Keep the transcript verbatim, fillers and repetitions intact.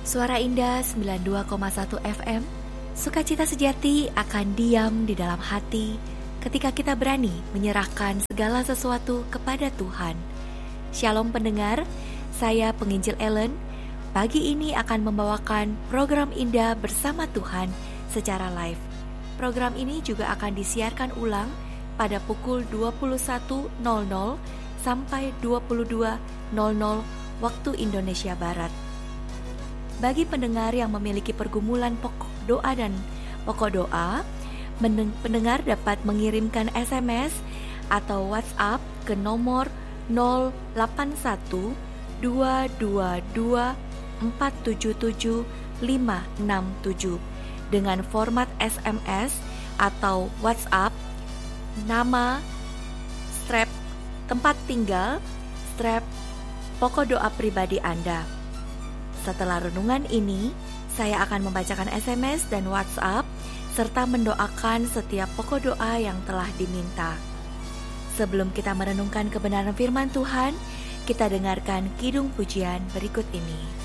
Suara Indah sembilan puluh dua koma satu F M. Sukacita sejati akan diam di dalam hati ketika kita berani menyerahkan segala sesuatu kepada Tuhan. Shalom pendengar, saya penginjil Ellen. Pagi ini akan membawakan program Indah bersama Tuhan secara live. Program ini juga akan disiarkan ulang pada pukul dua puluh satu nol nol sampai dua puluh dua nol nol waktu Indonesia Barat. Bagi pendengar yang memiliki pergumulan pokok doa dan pokok doa, pendengar dapat mengirimkan S M S atau WhatsApp ke nomor nol delapan satu dua dua dua empat tujuh tujuh lima enam tujuh dengan format S M S atau WhatsApp, nama, strap, tempat tinggal, strap, pokok doa pribadi Anda. Setelah renungan ini, saya akan membacakan S M S dan WhatsApp serta mendoakan setiap pokok doa yang telah diminta. Sebelum kita merenungkan kebenaran firman Tuhan, kita dengarkan kidung pujian berikut ini.